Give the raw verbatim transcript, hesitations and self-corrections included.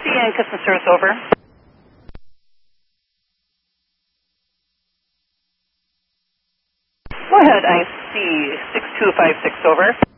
C N customer service over. Go ahead, I C six two five six over.